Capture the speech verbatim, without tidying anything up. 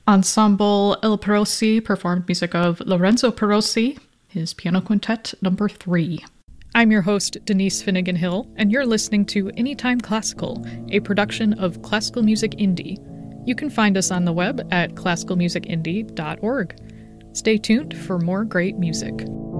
Ensemble Il Perosi performed music of Lorenzo Perosi, his Piano Quintet number three. I'm your host, Denise Finnegan Hill, and you're listening to Anytime Classical, a production of Classical Music Indie. You can find us on the web at classical music indie dot org. Stay tuned for more great music.